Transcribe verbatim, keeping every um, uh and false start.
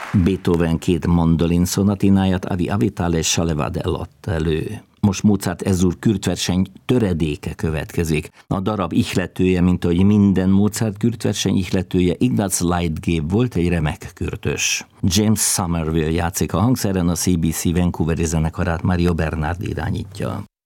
Beethoven két mandolin szonatináját Avi Avital és Salevadel adta elő. Most Mozart ezúr kürtverseny töredéke következik. A darab ihletője, mint ahogy minden Mozart kürtverseny ihletője, Ignaz Leitgeb volt, egy remek kürtös. James Somerville játszik a hangszeren, a cé bé cé Vancouveri zenekarát Mario Bernard irányítja.